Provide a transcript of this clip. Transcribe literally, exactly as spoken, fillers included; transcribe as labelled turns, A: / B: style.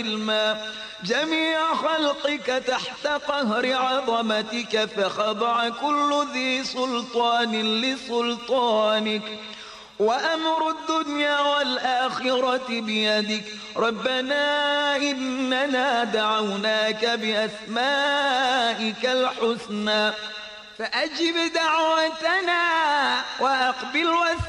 A: جميع خلقك تحت قهر عظمتك، فخضع كل ذي سلطان لسلطانك، وأمر الدنيا والآخرة بيدك. ربنا إننا دعوناك بأسمائك الحسنى فأجب دعوتنا وأقبل